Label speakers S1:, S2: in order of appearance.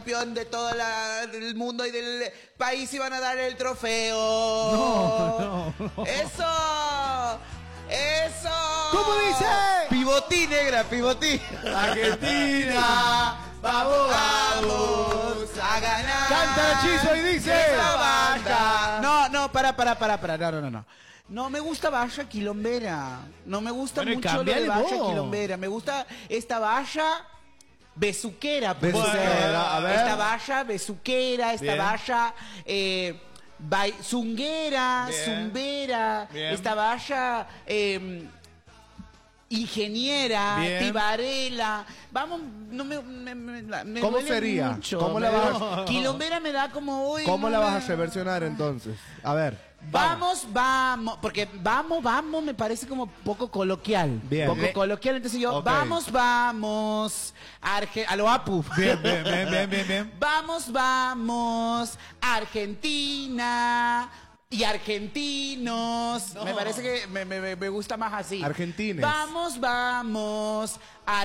S1: campeón de todo el mundo y del país iban a dar el trofeo.
S2: No.
S1: ¡Eso! ¡Eso!
S2: ¿Cómo dice?
S1: Pivotí, negra, pivotí.
S2: Argentina,
S1: vamos a ganar.
S2: Canta el hechizo y dice.
S1: Esa banda. No, para. No. No me gusta Valla Quilombera. No me gusta
S2: Bueno,
S1: mucho lo de
S2: cambiale
S1: Valla
S2: vos.
S1: Quilombera. Me gusta esta valla besuquera. Puede
S2: Besuquera,
S1: ser.
S2: a ver.
S1: Esta valla besuquera, esta
S2: Bien.
S1: valla zunguera,
S2: Bien.
S1: zumbera,
S2: Bien.
S1: esta valla ingeniera,
S2: Bien.
S1: tibarela. Vamos, no me
S3: ¿Cómo
S1: duele
S3: sería?
S1: mucho.
S3: ¿Cómo la vas
S1: Quilombera me da como hoy.
S3: ¿Cómo la vas a reversionar entonces? A ver.
S1: Vamos, porque vamos, me parece como poco coloquial.
S3: Bien.
S1: Poco coloquial, entonces yo,
S3: Ok.
S1: vamos, a lo Apu.
S2: Bien.
S1: Vamos, Argentina y argentinos. Me parece que me gusta más así.
S3: Argentines.
S1: Vamos,